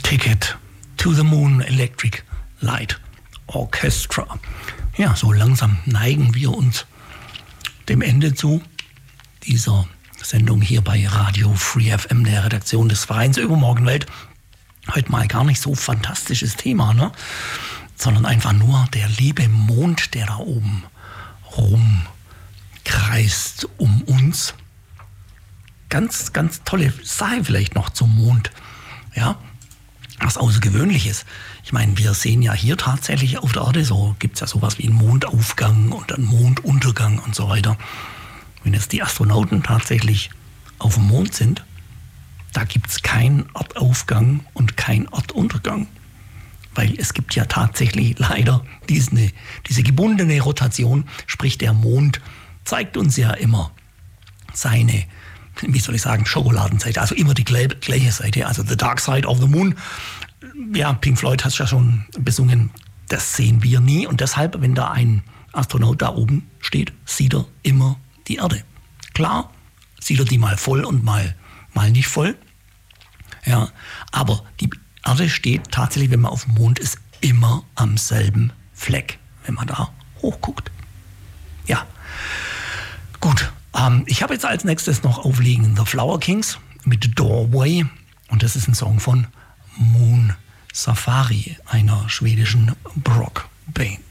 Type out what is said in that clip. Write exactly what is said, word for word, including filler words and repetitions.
Ticket to the Moon Electric Light Orchestra. Ja, so langsam neigen wir uns dem Ende zu dieser Sendung hier bei Radio Free F M, der Redaktion des Vereins Übermorgenwelt. Heute mal gar nicht so fantastisches Thema, ne? Sondern einfach nur der liebe Mond, der da oben rumkreist um uns. Ganz, ganz tolle Sache vielleicht noch zum Mond. Ja, was Außergewöhnliches. Ich meine, wir sehen ja hier tatsächlich auf der Erde, so gibt es ja sowas wie einen Mondaufgang und einen Monduntergang und so weiter. Wenn jetzt die Astronauten tatsächlich auf dem Mond sind, da gibt es keinen Erdaufgang und keinen Erduntergang. Weil es gibt ja tatsächlich leider diese, diese gebundene Rotation, sprich der Mond zeigt uns ja immer seine, wie soll ich sagen, Schokoladenseite, also immer die gleiche Seite, also the dark side of the moon. Ja, Pink Floyd hat es ja schon besungen, das sehen wir nie und deshalb, wenn da ein Astronaut da oben steht, sieht er immer die Erde. Klar, sieht er die mal voll und mal, mal nicht voll, ja, aber die Erde steht tatsächlich, wenn man auf dem Mond ist, immer am selben Fleck, wenn man da hochguckt. Ja, gut. Ähm, ich habe jetzt als nächstes noch aufliegen The Flower Kings mit Doorway. Und das ist ein Song von Moon Safari, einer schwedischen Rockband.